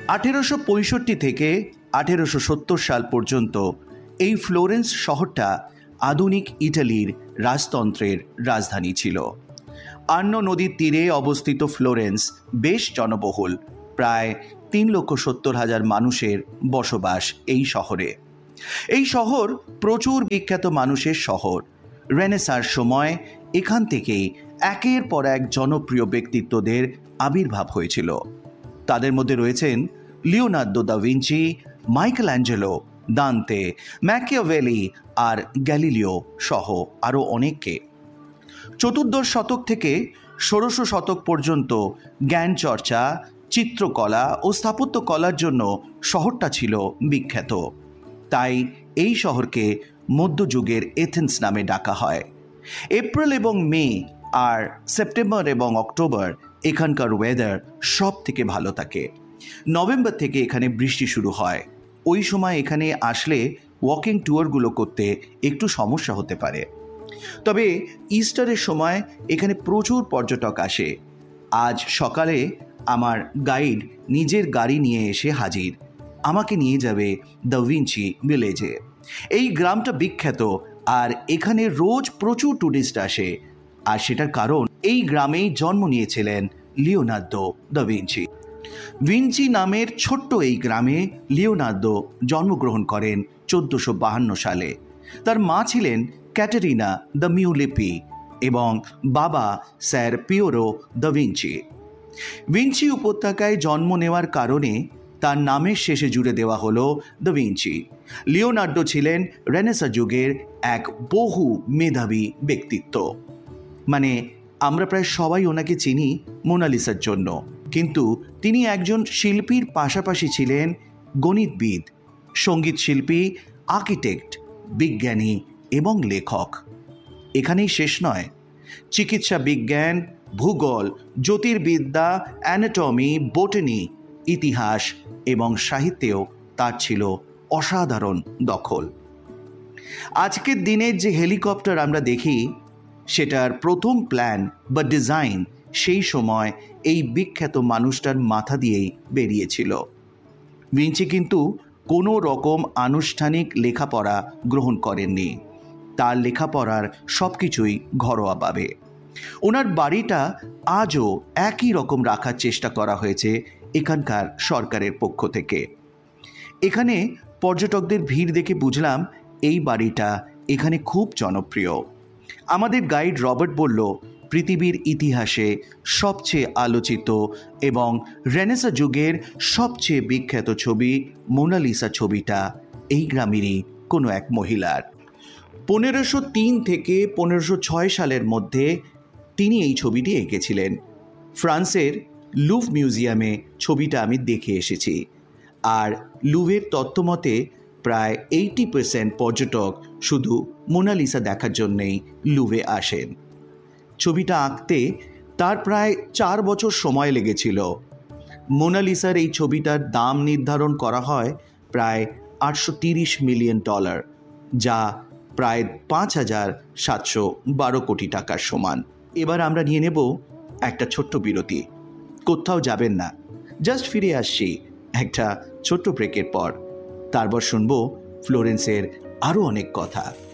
1865 থেকে 1870 সাল পর্যন্ত এই ফ্লোরেন্স শহরটা আধুনিক ইটালির রাজতন্ত্রের রাজধানী ছিল। আর্নো নদীর তীরে অবস্থিত ফ্লোরেন্স বেশ জনবহুল, প্রায় 3,70,000 মানুষের বসবাস এই শহরে। এই শহর প্রচুর বিখ্যাত মানুষের শহর। রেনেসাঁর সময় এখান থেকেই একের পর এক জনপ্রিয় ব্যক্তিত্বদের আবির্ভাব হয়েছিল। তাদের মধ্যে রয়েছেন Leonardo da Vinci, Michael Angelo, দান্তে, Machiavelli আর গ্যালিলিও সহ আরও অনেককে। চতুর্দশ শতক থেকে ষোড়শ শতক পর্যন্ত জ্ঞান চর্চা, চিত্রকলা ও স্থাপত্যকলার জন্য শহরটা ছিল বিখ্যাত। তাই এই শহরকে মধ্যযুগের এথেন্স নামে ডাকা হয়। এপ্রিল এবং মে আর সেপ্টেম্বর এবং অক্টোবর এখানকার ওয়েদার সব থেকে ভালো থাকে। নভেম্বর থেকে এখানে বৃষ্টি শুরু হয়। ওই সময় এখানে আসলে ওয়াকিং ট্যুরগুলো করতে একটু সমস্যা হতে পারে। তবে ইস্টারের সময় এখানে প্রচুর পর্যটক আসে। আজ সকালে আমার গাইড নিজের গাড়ি নিয়ে এসে হাজির, আমাকে নিয়ে যাবে দ্য ভিঞ্চি ভিলেজে। এই গ্রামটা বিখ্যাত আর এখানে রোজ প্রচুর টুরিস্ট আসে, আর সেটার কারণ এই গ্রামেই জন্ম নিয়েছিলেন লিওনার্দো দা ভিঞ্চি। ভিঞ্চি নামের ছোট্ট এই গ্রামে লিওনার্দো জন্মগ্রহণ করেন 1452 সালে। তার মা ছিলেন ক্যাটারিনা দ্য মিউলিপি এবং বাবা স্যার পিওরো দা ভিঞ্চি। ভিঞ্চি উপত্যকায় জন্ম নেওয়ার কারণে তার নামের শেষে জুড়ে দেওয়া হলো দ্য ভিঞ্চি। লিওনার্দো ছিলেন রেনেসাঁ যুগের এক বহু মেধাবী ব্যক্তিত্ব। মানে আমরা প্রায় সবাই ওনাকে চিনি মোনালিসার জন্য, কিন্তু তিনি একজন শিল্পীর পাশাপাশি ছিলেন গণিতবিদ, সঙ্গীত শিল্পী, আর্কিটেক্ট, বিজ্ঞানী এবং লেখক। এখানেই শেষ নয়, চিকিৎসা বিজ্ঞান, ভূগোল, জ্যোতির্বিদ্যা, অ্যানাটমি, বোটানি, ইতিহাস এবং সাহিত্যেও তার ছিল অসাধারণ দখল। আজকের দিনের যে হেলিকপ্টার আমরা দেখি, সেটার প্রথম প্ল্যান বা ডিজাইন সেই সময় এই বিখ্যাত মানুষটার মাথা দিয়েই বেরিয়েছিল। ভিঞ্চি কিন্তু কোনো রকম আনুষ্ঠানিক লেখাপড়া গ্রহণ করেননি। তার লেখাপড়ার সব কিছুই ঘরোয়াভাবে। ওনার বাড়িটা আজও একই রকম রাখার চেষ্টা করা হয়েছে এখানকার সরকারের পক্ষ থেকে। এখানে পর্যটকদের ভিড় দেখে বুঝলাম এই বাড়িটা এখানে খুব জনপ্রিয়। আমাদের গাইড রবার্ট বলল, পৃথিবীর ইতিহাসে সবচেয়ে আলোচিত এবং রেনেসাঁ যুগের সবচেয়ে বিখ্যাত ছবি মোনালিসা ছবিটা এই গ্রামেরই কোনো এক মহিলার। 1503 থেকে 1506 সালের মধ্যে তিনি এই ছবিটি এঁকেছিলেন। ফ্রান্সের লুভ মিউজিয়ামে ছবিটা আমি দেখে এসেছি। আর লুভের তথ্যমতে প্রায় 80% পর্যটক শুধু মোনালিসা দেখার জন্যেই লুভে আসেন। ছবিটা আঁকতে তার প্রায় 4 বছর সময় লেগেছিল। মোনালিসার এই ছবিটার দাম নির্ধারণ করা হয় প্রায় $830 মিলিয়ন, যা প্রায় 5,712 কোটি টাকার সমান। এবার আমরা নিয়ে নেব একটা ছোট্ট বিরতি। কোথাও যাবেন না, জাস্ট ফিরে আসছি একটা ছোট্ট ব্রেকের পর। তারপর শুনবো ফ্লোরেন্সের আরও অনেক কথা।